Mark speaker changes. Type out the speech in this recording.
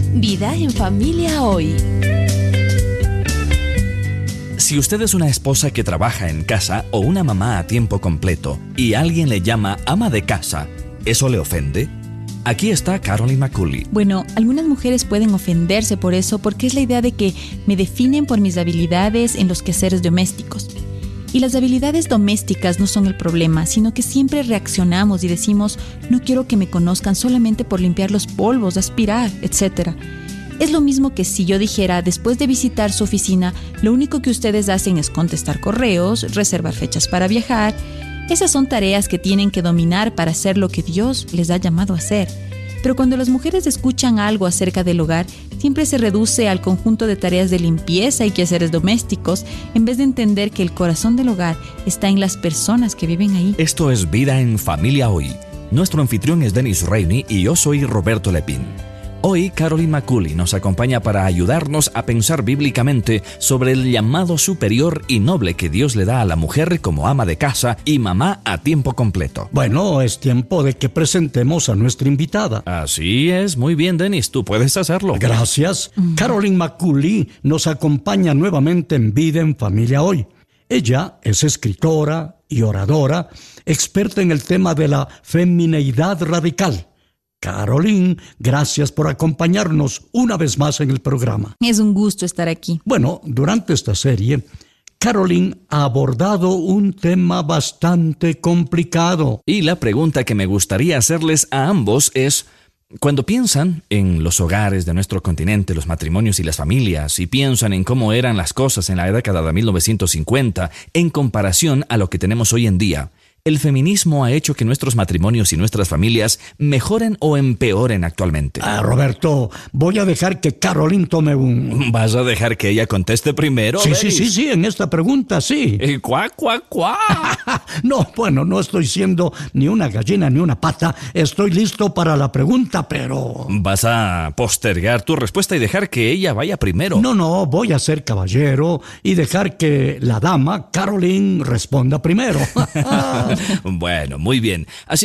Speaker 1: Vida en familia hoy.
Speaker 2: Si usted es una esposa que trabaja en casa o una mamá a tiempo completo y alguien le llama ama de casa, ¿eso le ofende? Aquí está Carolyn McCulley.
Speaker 3: Bueno, algunas mujeres pueden ofenderse por eso porque es la idea de que me definen por mis habilidades en los quehaceres domésticos. Y las habilidades domésticas no son el problema, sino que siempre reaccionamos y decimos, no quiero que me conozcan solamente por limpiar los polvos, aspirar, etc. Es lo mismo que si yo dijera, después de visitar su oficina, lo único que ustedes hacen es contestar correos, reservar fechas para viajar. Esas son tareas que tienen que dominar para hacer lo que Dios les ha llamado a hacer. Pero cuando las mujeres escuchan algo acerca del hogar, siempre se reduce al conjunto de tareas de limpieza y quehaceres domésticos, en vez de entender que el corazón del hogar está en las personas que viven ahí.
Speaker 2: Esto es Vida en Familia Hoy. Nuestro anfitrión es Dennis Rainey y yo soy Roberto Lepín. Hoy, Carolyn McCulley nos acompaña para ayudarnos a pensar bíblicamente sobre el llamado superior y noble que Dios le da a la mujer como ama de casa y mamá a tiempo completo.
Speaker 4: Bueno, es tiempo de que presentemos a nuestra invitada.
Speaker 2: Así es, muy bien, Dennis, tú puedes hacerlo.
Speaker 4: Gracias. Carolyn McCulley nos acompaña nuevamente en Vida en Familia Hoy. Ella es escritora y oradora, experta en el tema de la femineidad radical. Carolyn, gracias por acompañarnos una vez más en el programa.
Speaker 3: Es un gusto estar aquí.
Speaker 4: Bueno, durante esta serie, Carolyn ha abordado un tema bastante complicado.
Speaker 2: Y la pregunta que me gustaría hacerles a ambos es, cuando piensan en los hogares de nuestro continente, los matrimonios y las familias, y piensan en cómo eran las cosas en la década de 1950 en comparación a lo que tenemos hoy en día, ¿el feminismo ha hecho que nuestros matrimonios y nuestras familias mejoren o empeoren actualmente?
Speaker 4: Roberto, voy a dejar que Carolyn tome un...
Speaker 2: ¿Vas a dejar que ella conteste primero?
Speaker 4: Sí, en esta pregunta sí.
Speaker 2: ¡Cuá!
Speaker 4: No, bueno, no estoy siendo ni una gallina ni una pata. Estoy listo para la pregunta, pero...
Speaker 2: ¿Vas a postergar tu respuesta y dejar que ella vaya primero?
Speaker 4: No, voy a ser caballero y dejar que la dama, Carolyn, responda primero.
Speaker 2: Bueno, muy bien. Así